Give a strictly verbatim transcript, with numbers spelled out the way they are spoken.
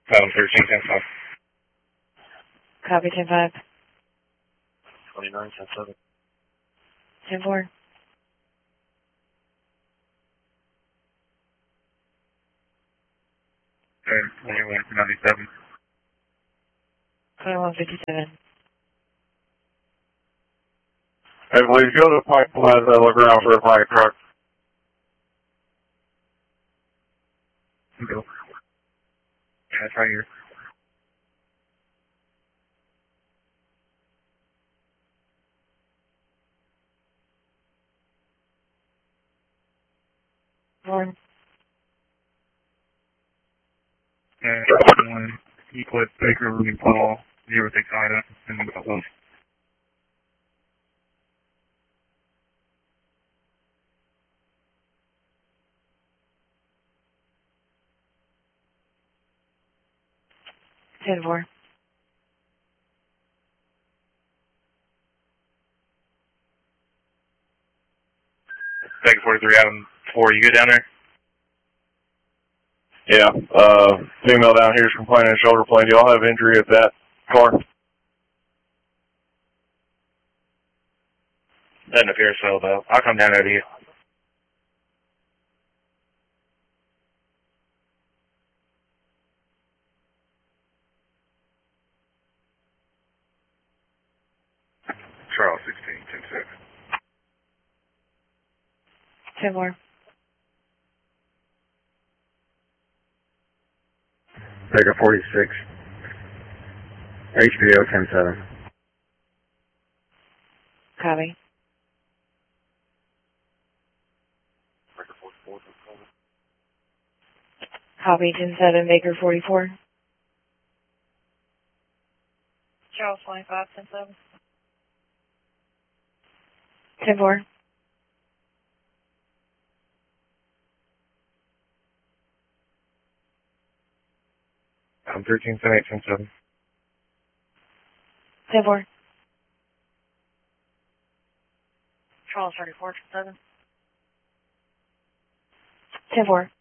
Title thirteen, ten five. Copy, ten five. twenty-nine, ten seven. ten four. twenty-one, ninety-seven. twenty-one fifty-seven. Hey, please go to Pike Plaza, look around for a fire truck. Go. That's right here. One. And one, Eclipse, Baker, Ruby, Paul, zero six Ida, and then about one. ten four. Baker forty-three, Adam four, you good down there? Yeah, uh, female down here is complaining of shoulder pain. Do y'all have injury at that car? Doesn't appear so, though. I'll come down there to you. Charles sixteen, ten six. ten four. Baker forty-six. H B O ten seven. Copy. Copy, ten seven, Baker forty-four. Charles twenty-five, ten seven. ten four. I'm thirteen, ten eight, ten seven. ten four. Charles thirty-four, ten seven. ten four.